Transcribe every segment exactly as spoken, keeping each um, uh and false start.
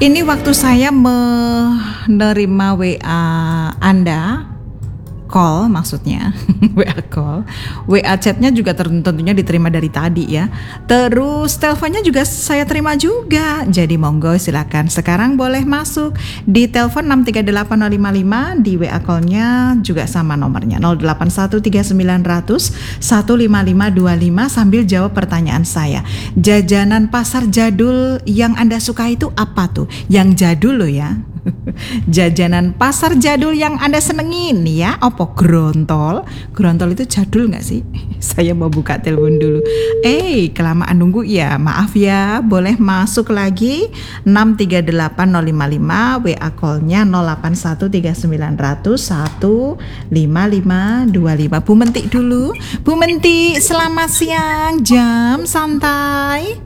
Ini waktu saya menerima W A Anda, call maksudnya, W A call, W A chatnya juga tentunya diterima dari tadi ya. Terus teleponnya juga saya terima juga. Jadi monggo silakan sekarang boleh masuk di telepon enam tiga delapan nol lima lima, di W A callnya juga sama nomornya nol delapan satu tiga sembilan nol nol satu lima lima dua lima sambil jawab pertanyaan saya. Jajanan pasar jadul yang Anda suka itu apa tuh? Yang jadul loh ya. Jajanan pasar jadul yang Anda senengin ya, apa grontol? Grontol itu jadul gak sih? Saya mau buka telepon dulu. Eh, kelamaan nunggu ya, maaf ya. Boleh masuk lagi enam tiga delapan nol lima lima, W A call-nya nol delapan satu tiga sembilan nol nol satu lima lima dua lima. Bu Mentik dulu. Bu Mentik, selamat siang, jam santai.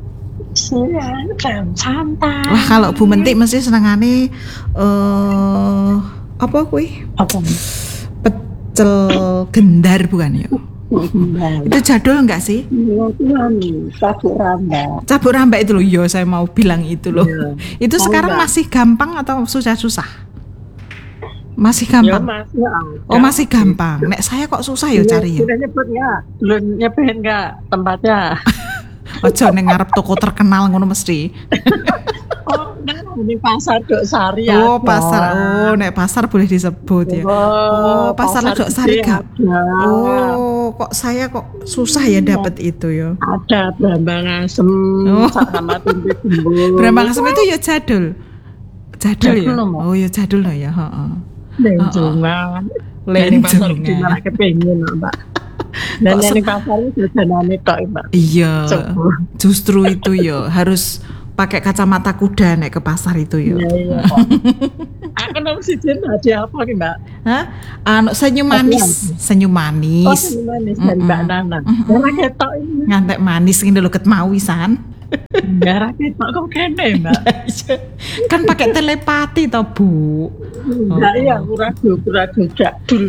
Siang, jam santai. Wah, kalau Bu Mentik mesti senengane uh, apa kuwi? Apa? Pecel gendar bukan ya? Gendar. Itu jadul enggak sih? Iya, itu cabuk rambak. Cabuk rambak itu loh, yo saya mau bilang itu loh. Iya. Itu Oh, sekarang enggak. masih gampang atau susah-susah? Masih Ya, gampang. masih ada. Oh, masih gampang. Nek saya kok susah ya cari ya. Sudah nyebut nggak? Belum nyebutin nggak tempatnya? Ojo ning ngarep toko terkenal ngono mesti. Oh, enggak, ini pasar Dok Sari Oh, ada. pasar. Oh, nek pasar boleh disebut ya. Oh, pasar Ledok Sari gede gak? ada. Oh, kok saya kok susah ya dapat itu ya. Ada Brambang Asem Oh. sama tempe gembul. Brambang Asem itu ya jadul. Jadul ya. Jadul, Mbak. Oh, ya jadul lah ya, heeh. Lenjongan. Lenjongan. Di malah kepengen, Mbak. Dan Kok yang di pasar itu jajanane tok, Mbak. Iya. Coba. Justru itu ya harus pakai kacamata kuda naik ke pasar itu ya. Iya, iya. Aku nomor siji hadiah apa ki, Mbak? Hah? Anu senyum manis, senyum Oh, manis. ini manis dari Mbak Nana. Darah ketok ini. Ngantek manis ini lho ket mau wisan. Darah ketok kok kene, Mbak. Kan pakai telepati toh, Bu. Enggak, iya, ragu, ragu jadul.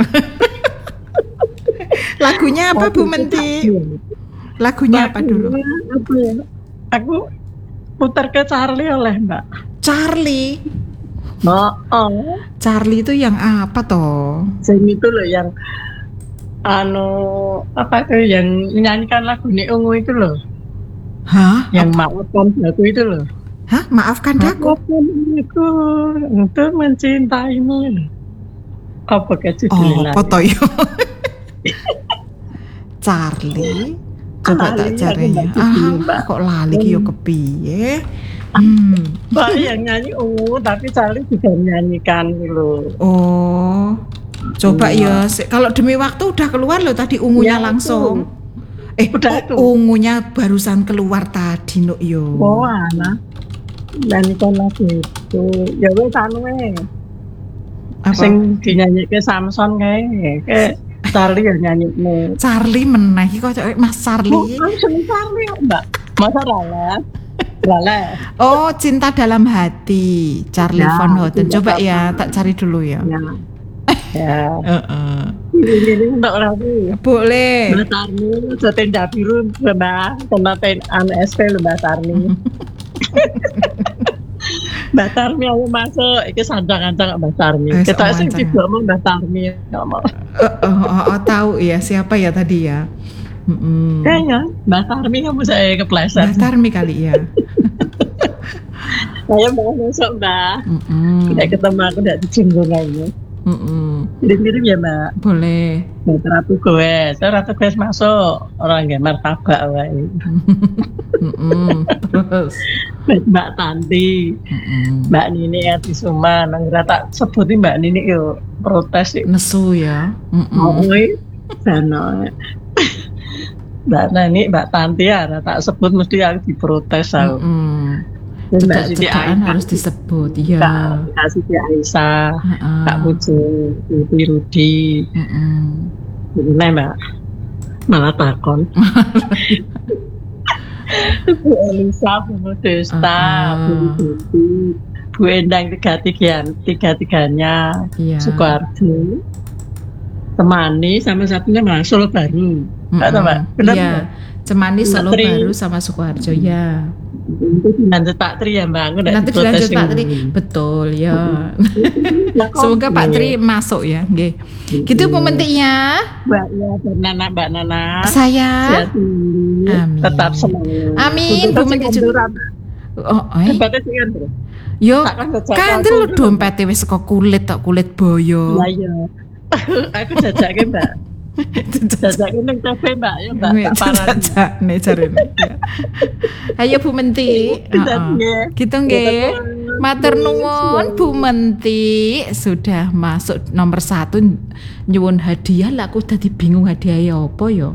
Lagunya apa Bu Menti? Lagunya apa dulu? Apa ya? Aku putar ke Charlie oleh Mbak. Charlie. Oh, oh. Charlie itu yang apa toh? Sing itu loh yang anu apa tuh yang menyanyikan lagu Nek Ungu itu loh. Hah? Yang maafkan aku itu loh. Hah? Maafkan aku. Maafkan aku untuk mencintaimu. Apa ke Oh, judulnya? apa toh yo? Charlie. Coba tak Lali, cari. aku nggak Ah, judul, Mbak. kok lali ki yo kepiye? Hmm. Mbak yang nyanyi ungu tapi Charlie juga menyanyikan gitu. Oh. Coba ya, se- kalau demi waktu udah keluar loh tadi ungunya Ya, langsung. Eh, Udah oh, itu. ungunya barusan keluar tadi no yo. Oh, ana. Nyanyikan lagu itu. Ya wes anu e. Apa? Sing dinyanyike Samson kae. Kayak Charlie ya nyanyine. Charlie meneh iki kok Mas Oh, Charlie. langsung Charlie kok, Mbak. Masa Lala? Lala. Oh, Cinta Dalam Hati, Charlie Ya, Van Houten. Cinta Coba Dalam ya, Hati. tak cari dulu ya. Ya. Ya. Heeh. Ini untuk ragu. Boleh. Mbak Tarni, setenda biru, Mbak. Kena ten an S P lho, Mbak Tarni. Mbak Tarmi aku masuk, iki sandang-sandang Mbak Tarmi. Eh, Kita sing sandang. ngomong Mbak Tarmi ngomong. Oh, oh, oh, oh, tahu ya siapa ya tadi ya. Mm-mm. Kayaknya Mbak Tarmi kamu saya kepleset. Mbak Tarmi kali ya. Saya mau masuk Mbak. Mm-mm. Tidak ketemu aku tidak disinggung aja. Mm-mm. Mirip-mirip ya Mbak. Boleh. Mbak Ratu Goes, Ratu Goes masuk orang nggak martabak wae. Mm-mm. Terus. Mbak Tanti, Mm-mm. Mbak Nini Ati Suman, nggak tak sebutin Mbak Nini yo protes yuk. Nesu ya. Mau Mm-mm. wih, sana. Mbak Nani, Mbak Tanti ya, tak sebut mesti aku diprotes aku. Mm-mm. Dan Mbak Siti Cedak-cedakan Aisyah, harus disebut ya. Kak Kak Siti Aisyah, Heeh. Kak Puju, Ibu Rudi, Mm-mm. gimana Mbak? Malah takon. Bu Elisa, Bu Desta, Bu Uh-uh. Dudi, Bu Endang tiga-tigaan, tiga-tiganya, Iya. Sukoharjo, Temani, sama satunya Masul baru. Nggak tahu Mbak, benar Iya. Mbak? Cemani, Mbak Solo Tri. Baru sama Sukoharjo ya. Itu dilanjut Pak Tri ya Mbak. Aku nggak Nanti diprotes dilanjut Pak ini. Tri. Betul ya. Lah, kok Semoga Pak nggih. Tri masuk ya. Nggih. Gitu Bu Mentik ya. Mbak ya dan Nana Mbak Nana. Saya. Sehat dulu. Amin. Tetap semangat. Amin, Untuk Bu Mentik sing juga. kanduran. Oh, eh. Hebatnya sih kan. Yo, Tak kan jajak kandel aku lo dulu. dompete wis saka kulit tok, kulit boyo. Lah iya. Aku jajake Mbak. Jajake ning T V Mbak ya Mbak. Tak parani. Nih jarene. Ya. Ayo Bu Mentik. Tidak, Heeh. nggih. Gitu nggih. Matur nuwun Bu Mentik sudah masuk nomor satu nyuwun hadiah lah aku tadi bingung hadiahnya apa ya.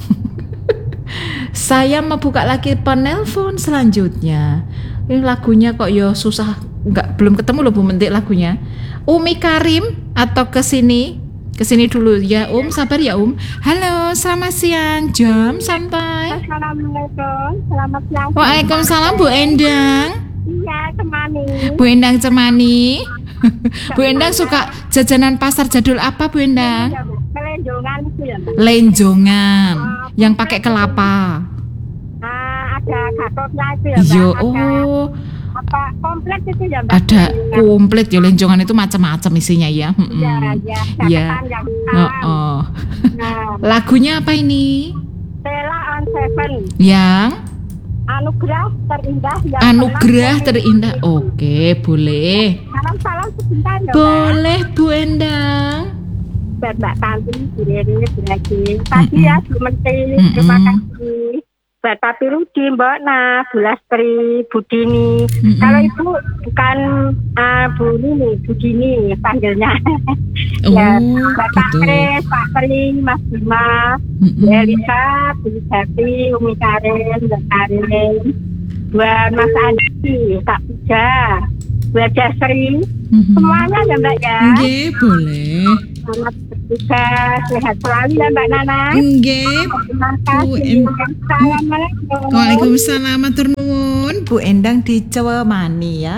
Saya mau buka lagi penelpon selanjutnya. Ini lagunya kok ya susah, nggak belum ketemu loh Bu Mentik lagunya. Umi Karim atau kesini, kesini dulu ya Um, sabar ya Um. Halo, selamat siang, jam santai. Assalamualaikum, selamat siang. Waalaikumsalam Bu Endang. Iya, Cemani. Bu Endang Cemani. Bu Endang suka jajanan pasar jadul apa Bu Endang? Kelenjongan itu ya, Mbak. Lenjongan yang pakai kelapa. Ah, ada gatotnya itu ya, Mbak. Yo, Ada oh, apa komplit itu ya, Mbak. ada komplit ya lenjongan itu macam-macam isinya ya. Iya, Mm-mm. iya. Iya. Catatan yang Oh, hitam. oh. Nah, Lagunya apa ini? Stella on Seven. Yang Anugerah terindah yang anugerah pernah terindah. saya miliki. Oke, boleh. Salam-salam sebentar ya, Mbak. Boleh Bu Endang. Buat Mbak Tanti, Bu Reni, Bu Nagi. Tadi ya, Bu Menteri, Mm-mm. terima kasih. Buat Papi Rudi, Mbak Nah, Bu Lastri, Bu Dini. Mm-mm. Kalau itu bukan uh, Bu Nini, Bu Dini panggilnya. Oh, Ya, Mbak gitu. Kris, Pak Pri, Mas Bima, Bu Mm-mm. Elisa, Bu Jati, Umi Karen, Mbak Karin. Buat Mas Andi, Kak Puja, buat Jasri. Mhm. Semuanya ya Mbak ya. Nggih, boleh. Selamat bertugas, sehat selalu ya Mbak Nana. Nggih. Terima Bu kasih. En- Assalamualaikum. Waalaikumsalam, matur nuwun. Bu Endang di Cemani ya.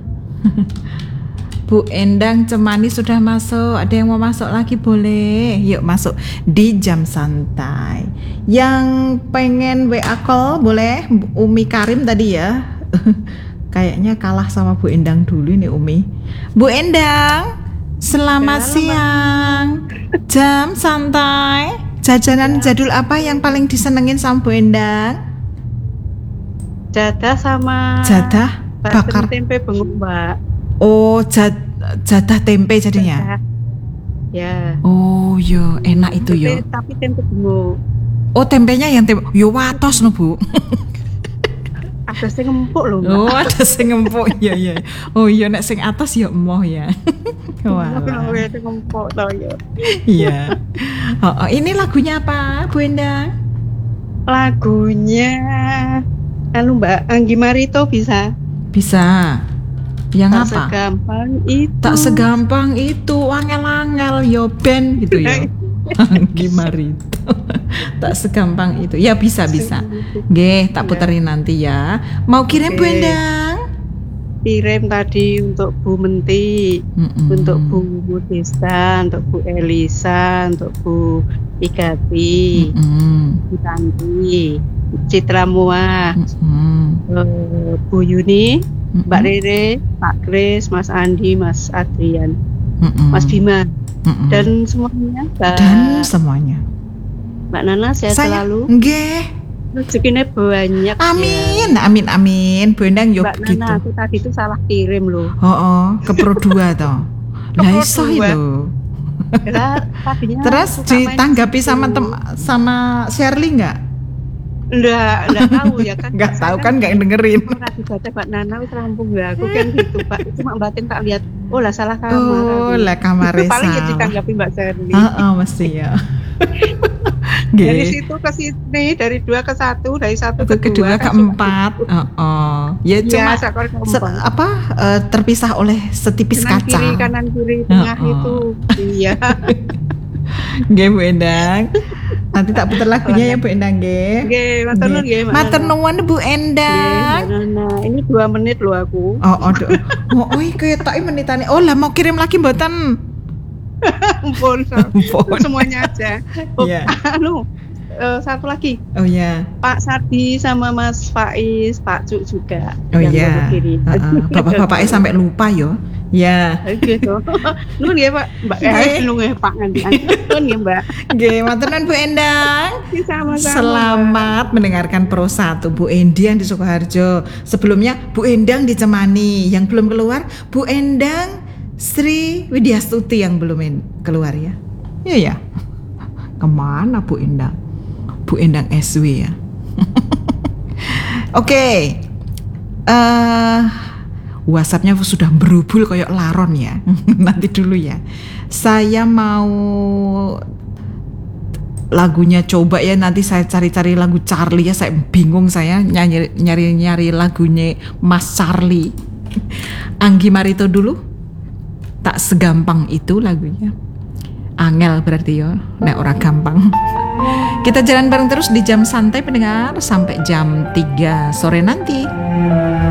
Bu Endang Cemani sudah masuk. Ada yang mau masuk lagi boleh. Yuk masuk di jam santai. Yang pengen W A call boleh. Umi Karim tadi ya. Kayaknya kalah sama Bu Endang dulu nih Umi. Bu Endang, selamat siang. Jam santai. Jajanan jadul apa yang paling disenengin sama Bu Endang? Jadah sama Jadah bakar. bakar tempe bengong Mbak. Oh, jad, jadah tempe jadinya. Jadah. Ya. Oh, yo enak itu yo. Tempe, tapi tempe bengong. Oh, tempenya yang tempe. Yo watos no Bu. Ada sing empuk loh Mbak. Oh, ada sing empuk ya ya. Oh iya nek sing atas ya emoh ya. Walah. Kalau ada empuk tau ya. Iya. Oh, oh, ini lagunya apa, Bu Endang? Lagunya anu Mbak Anggi Marito bisa. Bisa. Yang Tak apa? segampang itu. Tak segampang itu, angel-angel yo ben gitu ya. Gimana itu? Tak segampang itu. Ya bisa bisa. Nggih, tak puterin nanti ya. Mau kirim Bu Oke. Endang? Kirim tadi untuk Bu Menti, Mm-mm. untuk Bu Mutista, untuk Bu Elisa, untuk Bu Igati, Mm-mm. Bu Tanti, Citra Mua, Mm-mm. eh, Bu Yuni, Mm-mm. Mbak Rere, Pak Kris, Mas Andi, Mas Adrian, Mm-mm. Mas Bima, Mm-mm. dan semuanya Mbak, dan semuanya. Mbak Nana sehat Saya selalu, nggih. rezekinya banyak. Amin, amin, amin. Bu Endang Ya. yo Mbak gitu. Nana, aku tadi itu salah kirim loh. Oh, oh, ke Pro dua toh. Lah Pro iso dua. lho. Lah, tadinya Terus aku tak main ditanggapi di situ. sama tem sama Shirley enggak? Enggak, enggak tahu ya kan. Enggak Saya tahu kan enggak dengerin. Pernah dibaca Mbak Nana wis rampung ya. Aku kan gitu Pak. Cuma batin tak lihat. Oh lah salah kamar. Oh, aku. lah kamare Paling ya salah. ditanggapi Mbak Sherly. Heeh, mesti ya. Dari Nggih. situ ke sini, dari dua ke satu, dari satu Ke ke kedua dua ke empat. Heeh. Ya Iya, cuma sakor se- keempat. apa eh, terpisah oleh setipis Kanan kaca. kiri, kanan kiri, tengah Heeh. itu. Iya. Nggih Bu Endang. Nanti tak putar lagunya ya Bu Endang nggih. Oke, matur nuwun nggih Mbak Matur Nana. nuwun Bu Nggih, Endang. Mbak Nana. Ini dua menit loh aku. Oh, oh, do- oh, oh, ketoke menitane. Oh, lah mau kirim lagi mboten? Ampun. Ampun. Semuanya aja. Oh, Iya. anu, eh, satu lagi Oh ya. Pak Sardi sama Mas Faiz, Pak Cuk juga. Oh yang iya. baru kirim. Heeh. Bapak-bapaknya sampai lupa yo. Ya. Gitu. Nun ya Pak, Mbak Nggih. eh nun ya Pak nganti. Nun ya Mbak. Nggih, matur nuwun Bu Endang. Sama-sama. Selamat mendengarkan Pro satu Bu Endi yang di Sukoharjo. Sebelumnya Bu Endang di Cemani, yang belum keluar Bu Endang Sri Widyastuti yang belum en- keluar ya. Iya ya. Kemana Bu Endang? Bu Endang S W ya. Oke. Eh WhatsApp-nya sudah berubul kayak laron ya. Nanti dulu ya. Saya mau lagunya coba ya, nanti saya cari-cari lagu Charlie ya. Saya bingung saya nyanyi nyari-nyari lagunya Mas Charlie. Anggi Marito dulu. Tak segampang itu lagunya. Angel berarti ya, nek ora gampang. Kita jalan bareng terus di jam santai pendengar sampai jam tiga sore nanti.